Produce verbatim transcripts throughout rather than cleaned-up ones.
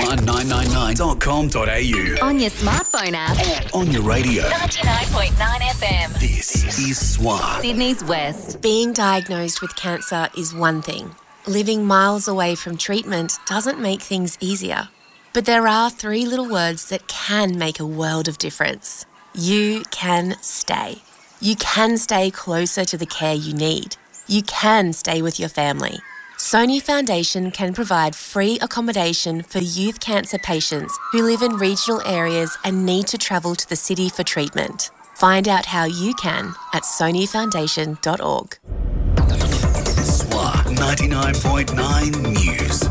one nine nine nine dot com dot a u. On your smartphone app. On your radio. ninety-nine point nine F M. This is SWAT. Sydney's West. Being diagnosed with cancer is one thing. Living miles away from treatment doesn't make things easier. But there are three little words that can make a world of difference. You can stay. You can stay closer to the care you need. You can stay with your family. Sony Foundation can provide free accommodation for youth cancer patients who live in regional areas and need to travel to the city for treatment. Find out how you can at sony foundation dot org. SWAT ninety-nine point nine News.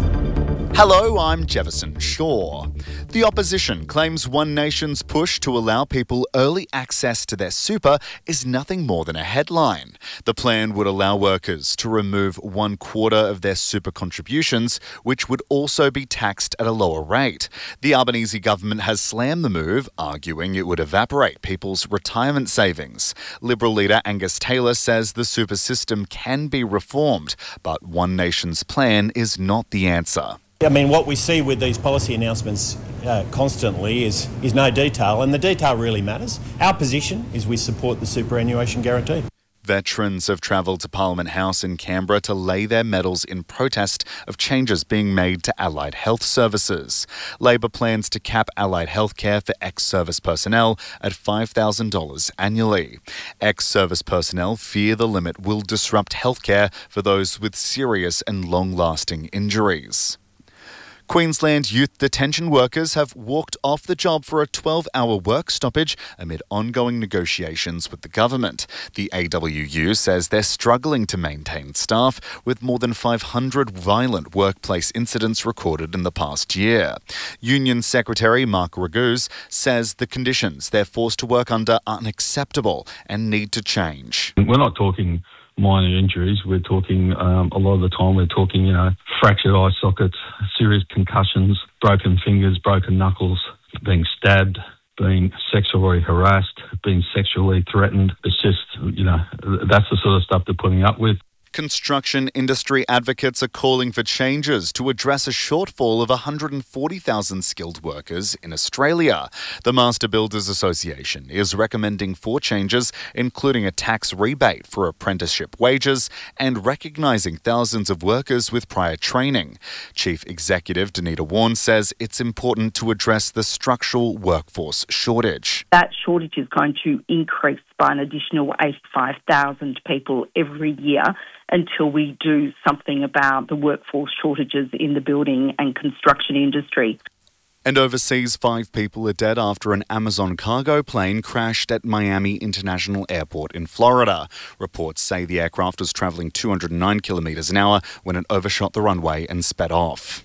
Hello, I'm Jefferson Shaw. The opposition claims One Nation's push to allow people early access to their super is nothing more than a headline. The plan would allow workers to remove one quarter of their super contributions, which would also be taxed at a lower rate. The Albanese government has slammed the move, arguing it would evaporate people's retirement savings. Liberal leader Angus Taylor says the super system can be reformed, but One Nation's plan is not the answer. I mean, what we see with these policy announcements uh, constantly is, is no detail, and the detail really matters. Our position is we support the superannuation guarantee. Veterans have travelled to Parliament House in Canberra to lay their medals in protest of changes being made to allied health services. Labor plans to cap allied healthcare for ex-service personnel at five thousand dollars annually. Ex-service personnel fear the limit will disrupt healthcare for those with serious and long-lasting injuries. Queensland youth detention workers have walked off the job for a twelve-hour work stoppage amid ongoing negotiations with the government. The A W U says they're struggling to maintain staff, with more than five hundred violent workplace incidents recorded in the past year. Union Secretary Mark Raguse says the conditions they're forced to work under are unacceptable and need to change. We're not talking minor injuries. We're talking, um, a lot of the time, we're talking, you know, fractured eye sockets, serious concussions, broken fingers, broken knuckles, being stabbed, being sexually harassed, being sexually threatened. It's just, you know, that's the sort of stuff they're putting up with. Construction industry advocates are calling for changes to address a shortfall of one hundred forty thousand skilled workers in Australia. The Master Builders Association is recommending four changes, including a tax rebate for apprenticeship wages and recognising thousands of workers with prior training. Chief Executive Danita Warren says it's important to address the structural workforce shortage. That shortage is going to increase by an additional eighty-five thousand people every year until we do something about the workforce shortages in the building and construction industry. And overseas, five people are dead after an Amazon cargo plane crashed at Miami International Airport in Florida. Reports say the aircraft was travelling two hundred nine kilometres an hour when it overshot the runway and sped off.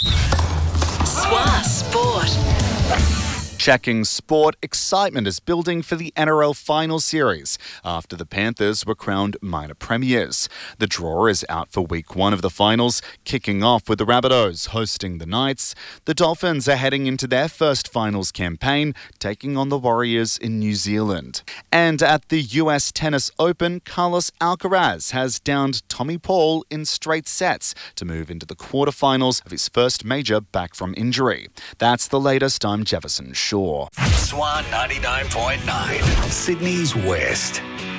SWAT Sport. Checking sport, excitement is building for the N R L Final Series after the Panthers were crowned minor premiers. The draw is out for week one of the finals, kicking off with the Rabbitohs hosting the Knights. The Dolphins are heading into their first finals campaign, taking on the Warriors in New Zealand. And at the U S Tennis Open, Carlos Alcaraz has downed Tommy Paul in straight sets to move into the quarterfinals of his first major back from injury. That's the latest. I'm Jefferson Shaw. SWAT ninety-nine point nine, Sydney's West.